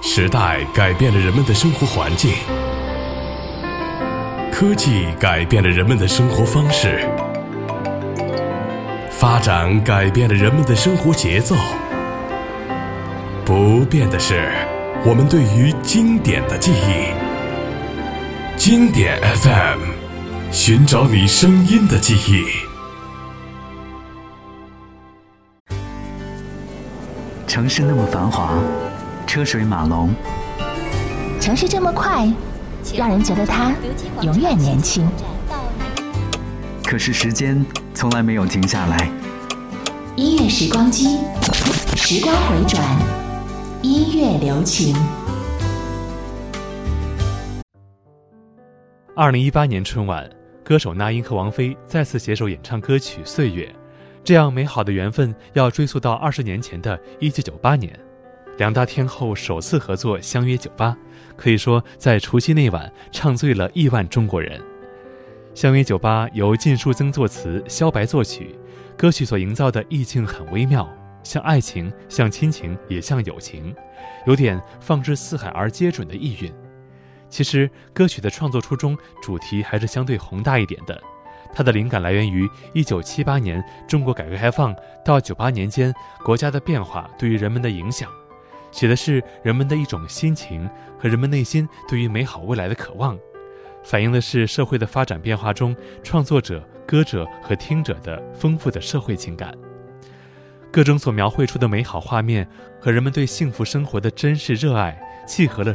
时代改变了人们的生活环境，科技改变了人们的生活方式，发展改变了人们的生活节奏。不变的是我们对于经典的记忆。经典 FM， 寻找你声音的记忆。 城市那么繁华，车水马龙， 城市这么快，让人觉得它永远年轻。 可是时间从来没有停下来。 音乐时光机，时光回转，音乐留情。 2018年春晚，歌手那英和王菲再次携手演唱歌曲《岁月》，这样美好的缘分要追溯到20年前的1998年，两大天后首次合作相约酒吧，可以说在除夕那晚唱醉了亿万中国人。相约酒吧由靳书曾作词，萧白作曲，歌曲所营造的意境很微妙，像爱情，像亲情，也像友情，有点放之四海而皆准的意蕴。其实歌曲的创作初衷主题还是相对宏大一点的，它的灵感来源于1978年中国改革开放到98年间国家的变化对于人们的影响，写的是人们的一种心情和人们内心对于美好未来的渴望，反映的是社会的发展变化中创作者、歌者和听者的丰富的社会情感。歌中所描绘出的美好画面和人们对幸福生活的真实热爱，契合了